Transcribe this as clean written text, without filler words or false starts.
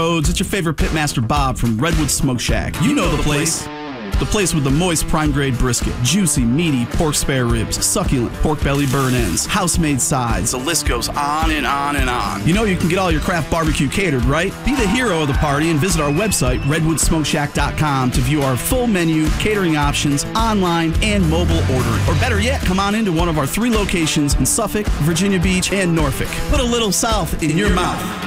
Rhodes, it's your favorite pitmaster Bob from Redwood Smoke Shack. You know the place. The place with the moist prime grade brisket, juicy, meaty pork spare ribs, succulent pork belly burn ends, house-made sides. The list goes on and on and on. You know you can get all your craft barbecue catered, right? Be the hero of the party and visit our website, redwoodsmokeshack.com, to view our full menu, catering options, online, and mobile ordering. Or better yet, come on into one of our 3 locations in Suffolk, Virginia Beach, and Norfolk. Put a little South in your mouth.